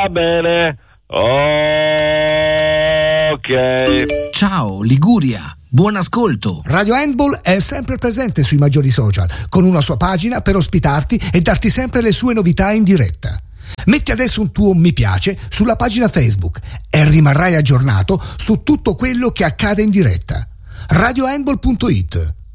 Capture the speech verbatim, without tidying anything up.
Va bene. Ok. Ciao Liguria, buon ascolto. Radio Handball è sempre presente sui maggiori social, con una sua pagina per ospitarti e darti sempre le sue novità in diretta. Metti adesso un tuo mi piace sulla pagina Facebook e rimarrai aggiornato su tutto quello che accade in diretta. radio handball punto it